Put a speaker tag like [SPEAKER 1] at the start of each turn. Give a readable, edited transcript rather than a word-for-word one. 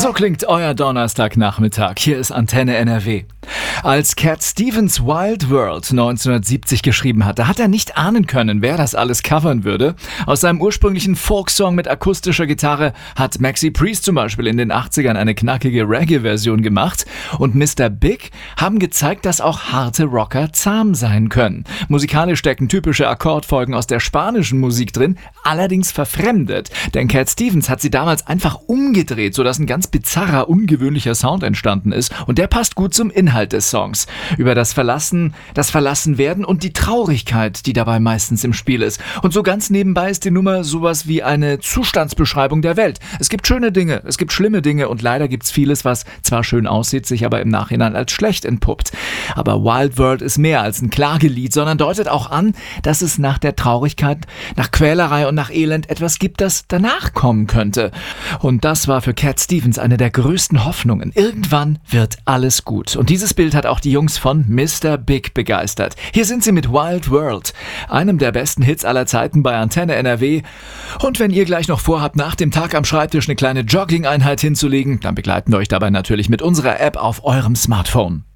[SPEAKER 1] So klingt euer Donnerstagnachmittag. Hier ist Antenne NRW. Als Cat Stevens Wild World 1970 geschrieben hatte, hat er nicht ahnen können, wer das alles covern würde. Aus seinem ursprünglichen Folksong mit akustischer Gitarre hat Maxi Priest zum Beispiel in den 80ern eine knackige Reggae-Version gemacht. Und Mr. Big haben gezeigt, dass auch harte Rocker zahm sein können. Musikalisch stecken typische Akkordfolgen aus der spanischen Musik drin, allerdings verfremdet. Denn Cat Stevens hat sie damals einfach umgedreht, sodass ein ganz bizarrer, ungewöhnlicher Sound entstanden ist. Und der passt gut zum Inhalt des Songs. Über das Verlassenwerden und die Traurigkeit, die dabei meistens im Spiel ist. Und so ganz nebenbei ist die Nummer sowas wie eine Zustandsbeschreibung der Welt. Es gibt schöne Dinge, es gibt schlimme Dinge und leider gibt es vieles, was zwar schön aussieht, sich aber im Nachhinein als schlecht entpuppt. Aber Wild World ist mehr als ein Klagelied, sondern deutet auch an, dass es nach der Traurigkeit, nach Quälerei und nach Elend etwas gibt, das danach kommen könnte. Und das war für Cat Stevens eine der größten Hoffnungen. Irgendwann wird alles gut. Und dieses Bild hat auch die Jungs von Mr. Big begeistert. Hier sind sie mit Wild World, einem der besten Hits aller Zeiten bei Antenne NRW. Und wenn ihr gleich noch vorhabt, nach dem Tag am Schreibtisch eine kleine Jogging-Einheit hinzulegen, dann begleiten wir euch dabei natürlich mit unserer App auf eurem Smartphone.